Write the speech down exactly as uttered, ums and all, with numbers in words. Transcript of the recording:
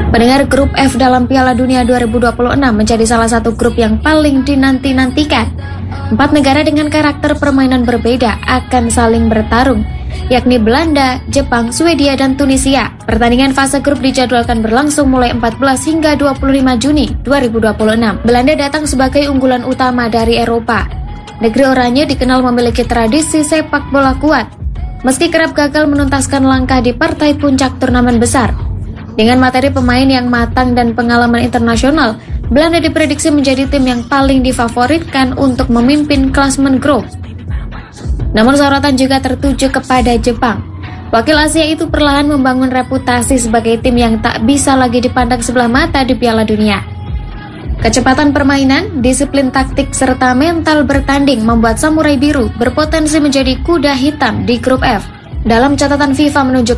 Pendengar, grup F dalam Piala Dunia dua ribu dua puluh enam menjadi salah satu grup yang paling dinanti-nantikan. Empat negara dengan karakter permainan berbeda akan saling bertarung, yakni Belanda, Jepang, Swedia, dan Tunisia. Pertandingan fase grup dijadwalkan berlangsung mulai empat belas hingga dua puluh lima Juni dua ribu dua puluh enam. Belanda datang sebagai unggulan utama dari Eropa. Negeri oranye dikenal memiliki tradisi sepak bola kuat, meski kerap gagal menuntaskan langkah di partai puncak turnamen besar. Dengan materi pemain yang matang dan pengalaman internasional, Belanda diprediksi menjadi tim yang paling difavoritkan untuk memimpin klasemen grup. Namun sorotan juga tertuju kepada Jepang. Wakil Asia itu perlahan membangun reputasi sebagai tim yang tak bisa lagi dipandang sebelah mata di Piala Dunia. Kecepatan permainan, disiplin taktik, serta mental bertanding membuat Samurai Biru berpotensi menjadi kuda hitam di grup F. Dalam catatan FIFA menunjukkan